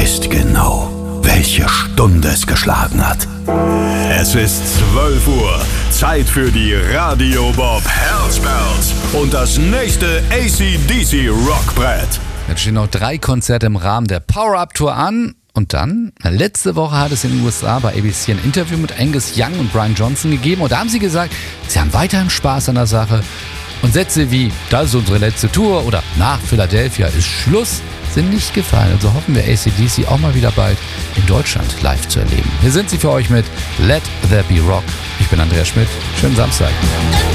wisst genau, welche Stunde es geschlagen hat. Es ist 12 Uhr. Zeit für die Radio Bob Herzbells und das nächste AC/DC Rockbrett. Jetzt stehen noch 3 Konzerte im Rahmen der Power-Up-Tour an. Und dann, letzte Woche hat es in den USA bei ABC ein Interview mit Angus Young und Brian Johnson gegeben. Und da haben sie gesagt, sie haben weiterhin Spaß an der Sache. Und Sätze wie, das ist unsere letzte Tour oder nach Philadelphia ist Schluss, sind nicht gefallen. Also hoffen wir AC/DC auch mal wieder bald in Deutschland live zu erleben. Hier sind sie für euch mit Let There Be Rock. Ich bin Andreas Schmidt. Schönen Samstag.